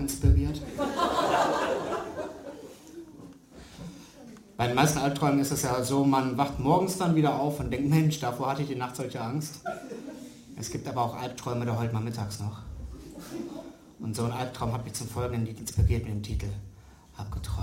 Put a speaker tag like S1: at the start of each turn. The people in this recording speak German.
S1: inspiriert. Bei den meisten Albträumen ist es ja so, man wacht morgens dann wieder auf und denkt, Mensch, davor hatte ich die Nacht solche Angst. Es gibt aber auch Albträume, da heult man mittags noch. Und so ein Albtraum hat mich zum folgenden Lied inspiriert mit dem Titel Hab geträumt.